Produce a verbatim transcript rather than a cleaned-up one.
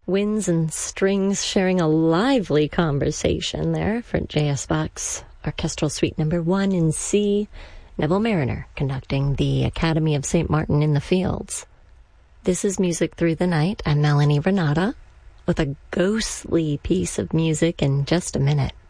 winds and strings sharing a lively conversation there for J S Bach's Orchestral Suite Number One in C. Neville Mariner conducting the Academy of Saint Martin in the Fields. This is Music Through the Night. I'm Melanie Renata with a ghostly piece of music in just a minute.